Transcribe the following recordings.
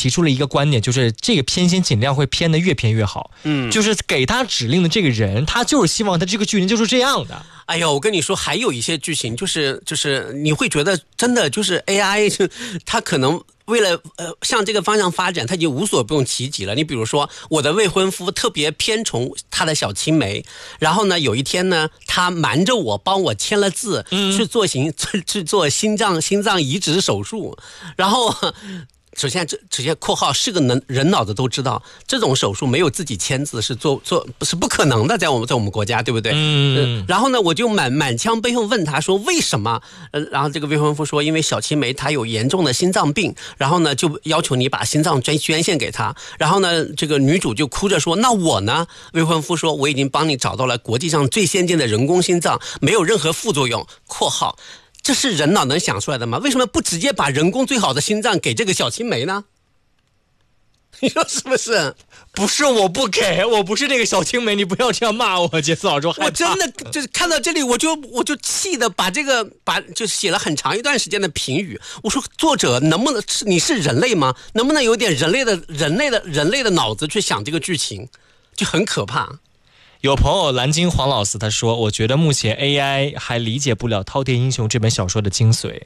提出了一个观点，就是这个偏心尽量会偏的越偏越好。就是给他指令的这个人，他就是希望他这个剧情就是这样的。 哎呦，我跟你说，还有一些剧情就是你会觉得真的就是 AI， 它可能为了向这个方向发展，它已经无所不用其极了。你比如说，我的未婚夫特别偏宠他的小青梅，然后呢，有一天呢，他瞒着我帮我签了字，去做心脏移植手术，然后。首先括号是个人脑子都知道，这种手术没有自己签字是是不可能的，在我们国家，对不对？然后呢，我就满腔悲愤问他说为什么？然后这个未婚夫说，因为小青梅她有严重的心脏病，然后呢就要求你把心脏捐献给她。然后呢，这个女主就哭着说，那我呢？未婚夫说，我已经帮你找到了国际上最先进的人工心脏，没有任何副作用。括号。这是人脑能想出来的吗？为什么不直接把人工最好的心脏给这个小青梅呢？你说是不是？ 不是我不给，我不是这个小青梅，你不要这样骂我，杰斯老师， 我真的就是看到这里，我就气的就写了很长一段时间的评语。我说作者能不能你是人类吗？能不能有点人类的脑子去想这个剧情，就很可怕。 有朋友蓝金黄老师他说，我觉得目前 AI 还理解不了《饕餮英雄》这本小说的精髓。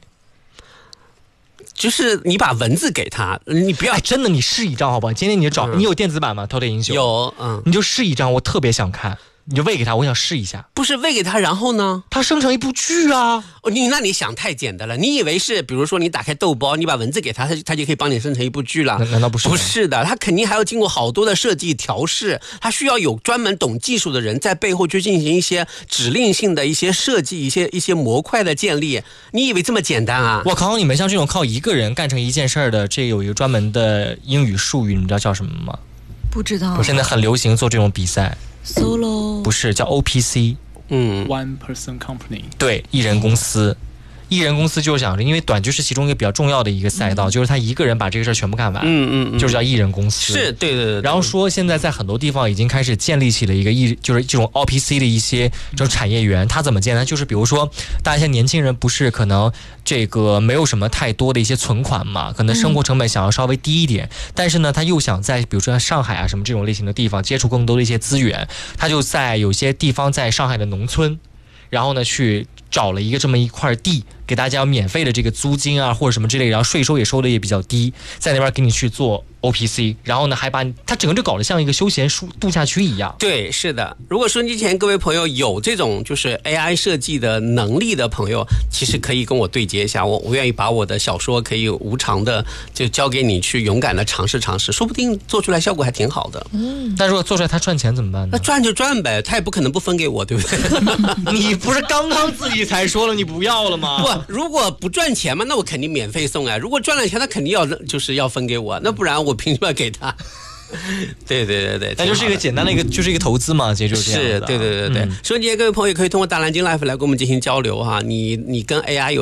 就是你把文字给他，你不要真的你试一张好不好？今天你就找你有电子版吗？《饕餮英雄》 有， 你就试一张，我特别想看。你就喂给他，我想试一下。 不是喂给他，然后呢？ 他生成一部剧啊！ 那你想太简单了。你以为是，比如说你打开豆包，你把文字给他，他就可以帮你生成一部剧了？ 难道不是？ 不是的，他肯定还要经过好多的设计调试，他需要有专门懂技术的人在背后去进行一些指令性的一些设计，一些模块的建立。你以为这么简单啊？ 我靠！你们像这种靠一个人干成一件事儿的，这有一个专门的英语术语，你知道叫什么吗？ 不知道。 现在很流行做这种比赛。 Solo 不是叫 OPC， One Person Company， 对，艺人公司。艺人公司就是想着，因为短剧是其中一个比较重要的一个赛道，就是他一个人把这个事儿全部干完，就是叫艺人公司。 是对。 然后说现在在很多地方已经开始建立起了一个就是这种 OPC 的一些这种产业园。他怎么建呢？就是比如说，大家现在年轻人不是可能这个没有什么太多的一些存款嘛，可能生活成本想要稍微低一点，但是呢，他又想在比如说上海啊什么这种类型的地方接触更多的一些资源，他就在有些地方在上海的农村，然后呢去找了一个这么一块地，给大家免费的这个租金啊或者什么之类，然后税收也收的也比较低，在那边给你去做 OPC， 然后呢还把它整个就搞得像一个休闲度假区一样。 对，是的。如果收音机前各位朋友有这种就是 AI 设计的能力的朋友，其实可以跟我对接一下，我愿意把我的小说可以无偿的就交给你去勇敢的尝试尝试，说不定做出来效果还挺好的。 但如果做出来他赚钱怎么办呢？ 那赚就赚呗，他也不可能不分给我，对不对？ 你不是刚刚自己才说了你不要了吗？ 不，如果不赚钱嘛，那我肯定免费送啊。如果赚了钱，他肯定要分给我，那不然我凭什么要给他？对， 那就是一个简单的就是一个投资嘛，其实就是这样的。 是，对。收音机各位朋友也可以通过大蓝鲸 Life 来跟我们进行交流哈。你跟 AI 有